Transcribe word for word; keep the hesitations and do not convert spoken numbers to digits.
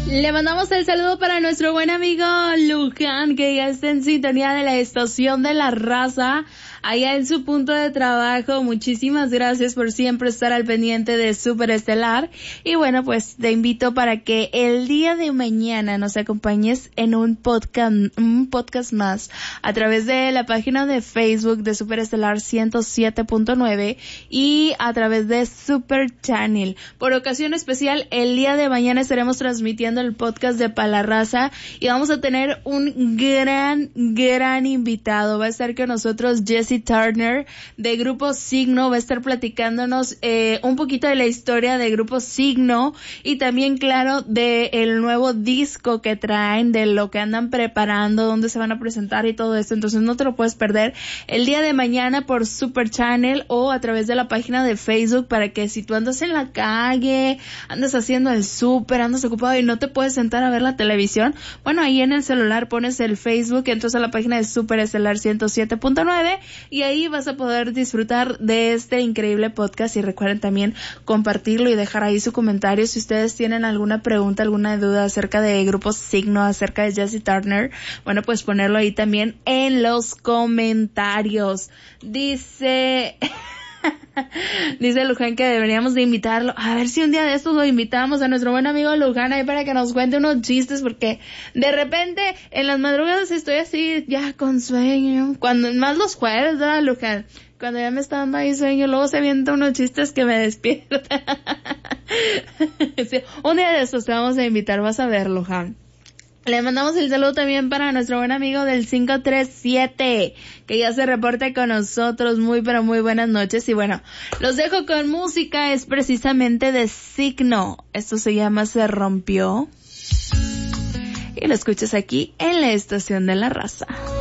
Le mandamos el saludo para nuestro buen amigo Luján, que ya está en sintonía de la estación de la raza, allá en su punto de trabajo. Muchísimas gracias por siempre estar al pendiente de Super Estelar. Y bueno, pues te invito para que el día de mañana nos acompañes en un podcast, un podcast más a través de la página de Facebook de Super Estelar ciento siete punto nueve y a través de Super Channel. Por ocasión especial, el día de mañana estaremos transmitiendo el podcast de Palarraza y vamos a tener un gran, gran invitado. Va a estar con nosotros Jesse Turner de Grupo Signo, va a estar platicándonos eh, un poquito de la historia de Grupo Signo y también, claro, de el nuevo disco que traen, de lo que andan preparando, dónde se van a presentar y todo esto. Entonces no te lo puedes perder el día de mañana por Super Channel o a través de la página de Facebook, para que si tú andas en la calle, andas haciendo el súper, andas ocupado y no te puedes sentar a ver la televisión, bueno, ahí en el celular pones el Facebook, entras a la página de Super Estelar ciento siete punto nueve y ahí vas a poder disfrutar de este increíble podcast. Y recuerden también compartirlo y dejar ahí su comentario si ustedes tienen alguna pregunta, alguna duda acerca de Grupo Signo, acerca de Jesse Turner. Bueno, pues ponerlo ahí también en los comentarios. Dice... Dice Luján que deberíamos de invitarlo. A ver si un día de estos lo invitamos a nuestro buen amigo Luján ahí para que nos cuente unos chistes, porque de repente en las madrugadas estoy así ya con sueño. Cuando más los jueves, ¿verdad, Luján? Cuando ya me está dando ahí sueño, luego se avienta unos chistes que me despiertan. Sí, un día de estos te vamos a invitar, vas a ver, Luján. Le mandamos el saludo también para nuestro buen amigo del cinco tres siete, que ya se reporta con nosotros. Muy pero muy buenas noches. Y bueno, los dejo con música, es precisamente de Signo. Esto se llama Se Rompió. Y lo escuchas aquí en la estación de la raza.